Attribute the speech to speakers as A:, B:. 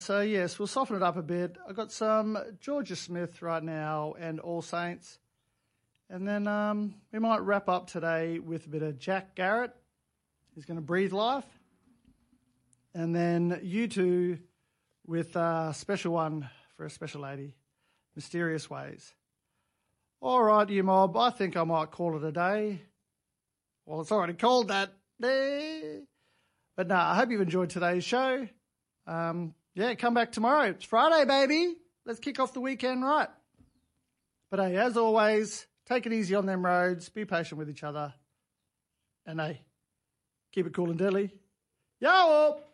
A: So, yes, we'll soften it up a bit. I've got some Georgia Smith right now and All Saints. And then we might wrap up today with a bit of Jack Garrett. He's going to breathe life. And then U2 with a special one for a special lady, Mysterious Ways. All right, you mob, I think I might call it a day. Well, it's already called that. But no, I hope you've enjoyed today's show. Yeah, come back tomorrow. It's Friday, baby. Let's kick off the weekend right. But hey, as always, take it easy on them roads. Be patient with each other. And hey, keep it cool and deadly. Yo!